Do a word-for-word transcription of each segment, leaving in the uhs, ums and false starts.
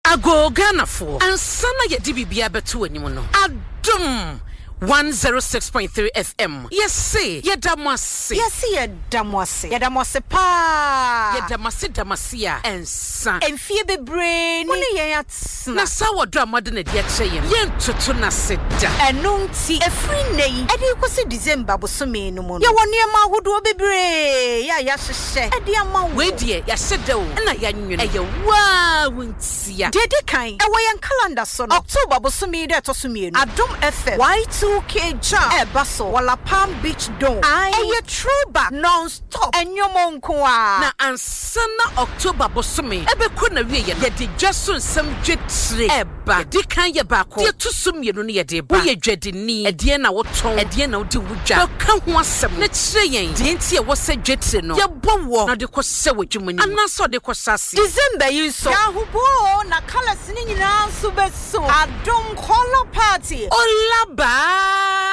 Ago Ganafo and Sana Yadibia Betu anyone. Adum one oh six point three F M. Yes, say, Yadamasi. Yes, see, Yadamasi. Yadamasi pa. Yadamasi Damasia and son. And Phoebe brain. When you yats. Nasawa drama than a dear chain. Yen Tutuna said. And no tea a free nay. And you could see December was so mean no more. You want near ma who do be brave. Ya yas say. And dear ma, wait, dear, ya said though. And I yan you. And you wow, won't see ya. Did it kind. Away and calendar son. October was so me that was me. Adum F M. Why two? Okay, jam. Eh, basso. Walla Palm Beach Dome. Aye. And you throwback non-stop. And your monkwa. Na ansana October bosumi. Ebe kuna wiye ye di jasun some jetri. Eba. Di kan ye bako. Di tusum ye no ye di ba. Uye jedi ni. Ediye na woton. Ediye na udi wuja. Beka huasem. Ne chire yen. Di enti ye wase jetri no. Ye bowo. Na de kwa sewe jumuni. Anaso de kwa sasi. December yuso. Ya hubo na kala sini nina subeso. Adum color party. Olaba.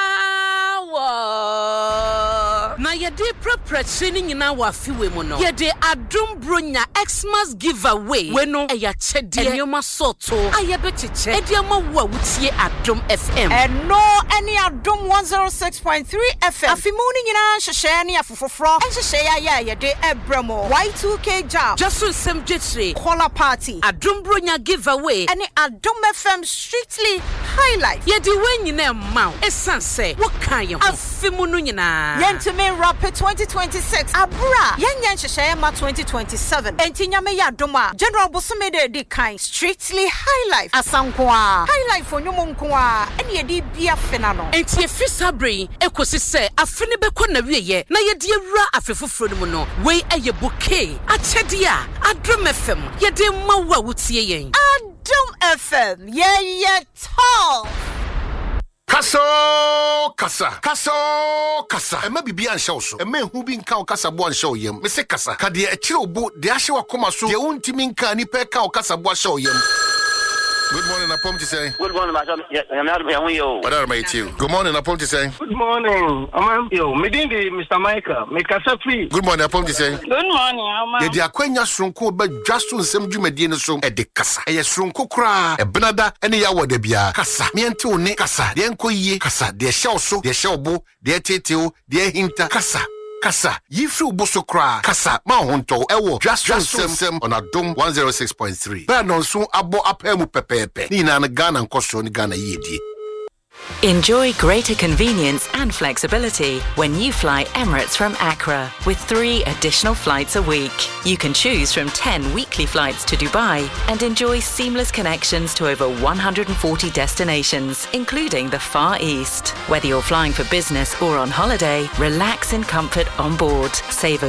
Na yede preparation nyina wa fiwe mu no yede adum bronya Xmas giveaway we no eya chede enyoma soto ayebetiche ediama wo wutie adum F M and no any adum one oh six point three F M afimuni nyina hwehwe ne afofofro enhwehwe ya ya yede ebramo Y two K jam jasun sem jetre color party adum bronya giveaway and adum F M strictly highlight yede we nyina ma esanse wo kan ye ho afimunu nyina yentime rapid twenty twenty-six abra yenyen hwehwe ma twenty twenty-seven entinyame ya doma general bosomede de kind strictly highlight asankoa highlight for nyomonkoa ene yede bia fena no enti efisabre ekosi se afene beko na wieye na yede awura afefoforo mu no we eye bouquet achede a adom F M yede mawa wutie yen adom F M yeah yeah tall Kaso kasa kaso kasa ema bibia anshaw so ema hu bi nka kasa bo anshaw yem me se kasa ka de akire obo de ahye wakoma so de untimi nka ni pe ka kasa bo anshaw yem. Good morning, Apom to say. Good morning, madam. What are my two? Good morning, Apom to say. Good morning, I'm yo. Meeting the Mister Michael. Make us free. Good morning, Apom to say. Good morning, I'm. Ye di akwanya sronko be dwaso nsem dwumadi ne so e de kasa. E ye sronko kra e benada ene ya wode bia. Kasa. Me ente one kasa. De enko yie kasa. De hye so, de hye obo, de teteo, de hinta kasa. Kasa, yifri uboso kra. Kasa, ma honto ewo. Just sem sem on Adom one oh six point three. Ba non so abo apemu pepepe. Ni na Ghana nkoso ni Ghana yedi. Enjoy greater convenience and flexibility when you fly Emirates from Accra with three additional flights a week. You can choose from ten weekly flights to Dubai and enjoy seamless connections to over one hundred forty destinations, including the Far East. Whether you're flying for business or on holiday, relax in comfort on board. Save